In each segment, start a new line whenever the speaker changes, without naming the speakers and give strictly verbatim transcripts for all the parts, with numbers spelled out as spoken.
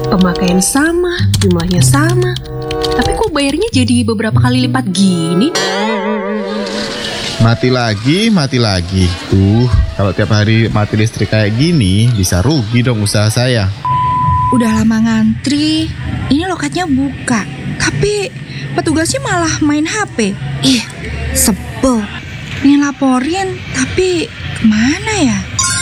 pemakaian sama, jumlahnya sama. Tapi kok bayarnya jadi beberapa kali lipat gini?
Mati lagi, mati lagi. Tuh, kalau tiap hari mati listrik kayak gini, bisa rugi dong usaha saya.
Udah lama ngantri, ini loketnya buka, tapi petugasnya malah main H P. Ih, sebel. Pengen laporin, tapi kemana ya?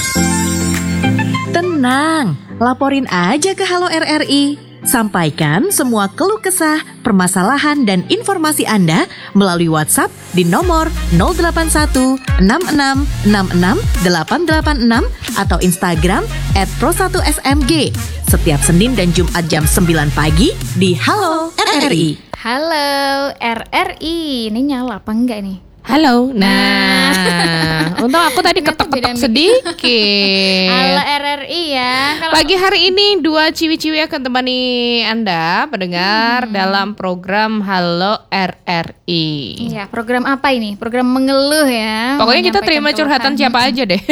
Tenang, laporin aja ke Halo R R I. Sampaikan semua keluh kesah, permasalahan, dan informasi Anda melalui WhatsApp di nomor nol delapan satu enam enam enam enam delapan delapan enam atau Instagram et pro satu s m g setiap Senin dan Jumat jam sembilan pagi di Halo R R I.
Halo R R I, ini nyala apa enggak nih?
Halo, nah, untung aku tadi ketok-ketok sedikit.
Halo R R I ya. Kalau
Pagi hari ini dua ciwi-ciwi akan temani Anda pendengar hmm. dalam program Halo R R I.
Ya, program apa ini? Program mengeluh ya.
Pokoknya kita terima curhatan siapa aja deh.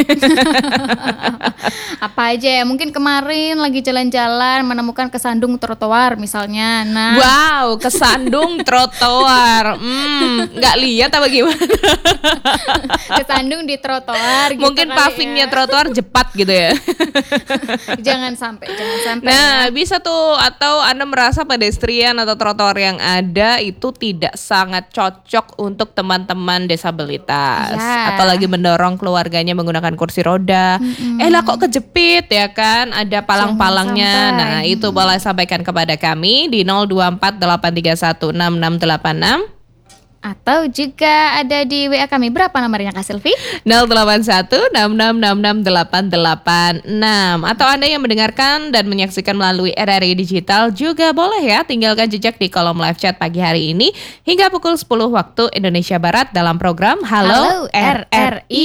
Apa aja ya? Mungkin kemarin lagi jalan-jalan menemukan kesandung trotoar misalnya. Nah,
wow, kesandung trotoar. Hmm, nggak lihat apa gimana?
Kesandung di trotoar gitu.
Mungkin pavingnya ya. Trotoar jepat gitu ya.
Jangan sampai, jangan sampai.
Nah,
ya.
bisa tuh, atau Anda merasa pedestrian atau trotoar yang ada itu tidak sangat cocok untuk teman-teman disabilitas,
ya.
Atau lagi mendorong keluarganya menggunakan kursi roda. Mm-hmm. Eh lah kok kejepit ya kan? Ada palang-palangnya. Nah, itu boleh sampaikan kepada kami di nol dua empat delapan tiga satu enam enam delapan enam.
Atau juga ada di W A kami. Berapa nomornya Kak Silvi?
nol delapan satu enam enam enam enam delapan delapan enam. Atau Anda yang mendengarkan dan menyaksikan melalui R R I Digital juga boleh ya tinggalkan jejak di kolom live chat pagi hari ini hingga pukul sepuluh waktu Indonesia Barat dalam program Halo, Halo R R I.